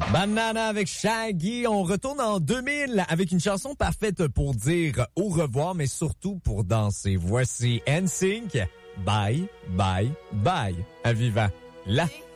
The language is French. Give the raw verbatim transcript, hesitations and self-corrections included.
Banana avec Shaggy. On retourne en deux mille avec une chanson parfaite pour dire au revoir, mais surtout pour danser. Voici N Sync. Bye, bye, bye. À vivant. La